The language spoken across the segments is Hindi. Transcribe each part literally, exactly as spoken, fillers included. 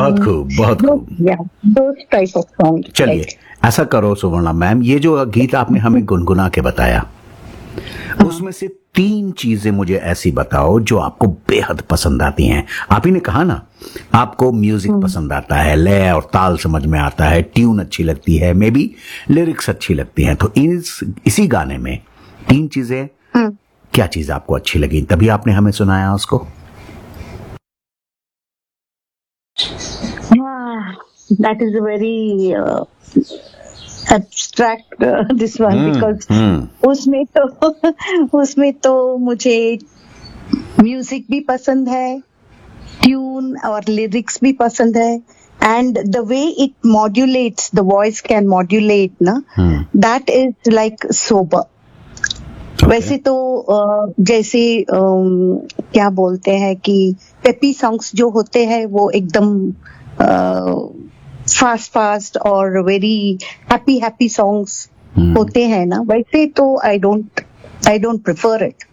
बहुत खूब, बहुत खूब। चलिए ऐसा करो सुवर्णा मैम, ये जो गीत आपने हमें गुनगुना के बताया, उसमें से तीन चीजें मुझे ऐसी बताओ जो आपको बेहद पसंद आती हैं। आप ही ने कहा ना, आपको म्यूजिक पसंद आता है, लय और ताल समझ में आता है, ट्यून अच्छी लगती है, मे बी लिरिक्स अच्छी लगती हैं, तो इस इसी गाने में तीन चीजें, क्या चीज आपको अच्छी लगी, तभी आपने हमें सुनाया उसको? That is a very abstract uh, this one hmm, because hmm. उसमें तो उसमें तो मुझे म्यूजिक भी पसंद है, ट्यून और लिरिक्स भी पसंद है, and the way it मॉड्यूलेट्स, the voice can modulate ना, दैट इज लाइक सोबर। वैसे तो uh, जैसे um, क्या बोलते हैं कि पेपी सॉन्ग्स जो होते हैं वो एकदम uh, फास्ट फास्ट और वेरी हैप्पी हैप्पी सॉन्ग्स होते हैं ना, वैसे तो I don't I don't prefer it.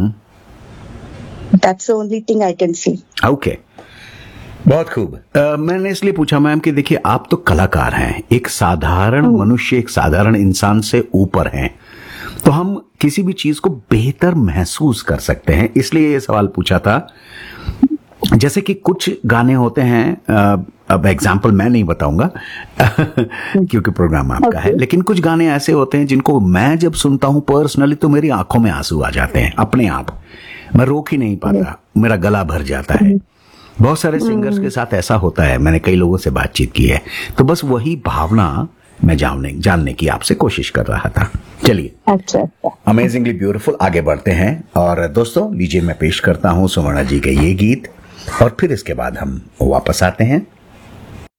That's the only thing I can say. Okay, बहुत खूब। uh, मैंने इसलिए पूछा मैम कि देखिए आप तो कलाकार हैं, एक साधारण hmm. मनुष्य, एक साधारण इंसान से ऊपर हैं, तो हम किसी भी चीज को बेहतर महसूस कर सकते हैं, इसलिए ये सवाल पूछा था। जैसे कि कुछ गाने होते हैं, अब एग्जाम्पल मैं नहीं बताऊंगा क्योंकि प्रोग्राम आपका okay. है, लेकिन कुछ गाने ऐसे होते हैं जिनको मैं जब सुनता हूं पर्सनली तो मेरी आंखों में आंसू आ जाते हैं अपने आप, मैं रोक ही नहीं पाता, मेरा गला भर जाता है। बहुत सारे सिंगर्स के साथ ऐसा होता है, मैंने कई लोगों से बातचीत की है, तो बस वही भावना मैं जानने जानने की आपसे कोशिश कर रहा था। चलिए, अच्छा, अमेजिंगली ब्यूटीफुल, आगे बढ़ते हैं। और दोस्तों लीजिए मैं पेश करता हूं सुवर्णा जी के ये गीत, और फिर इसके बाद हम वापस आते हैं।